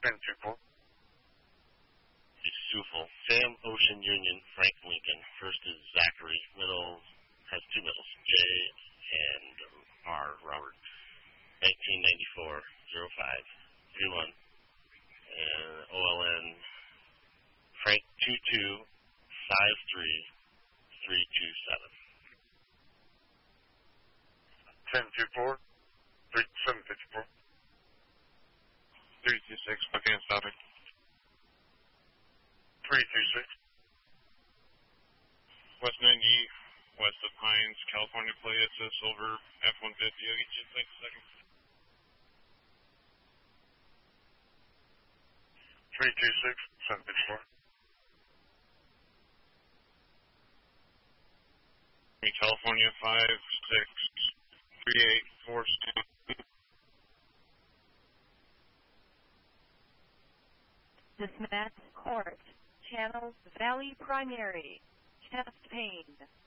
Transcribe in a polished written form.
10-4. Sufel, Sam Ocean Union, Frank Lincoln. First is Zachary. Middle has two middles, J and R, Robert. 1994, 05, 31. And OLN, Frank 22, 53, 327. 10-4. 754. 326, Spokane stopping. 326. West 90, west of Pines, California plate. It's a silver F-150. I'll get you in a second. 326, 754. California 563846. Dispatch Court, Channel Valley Primary, chest pain.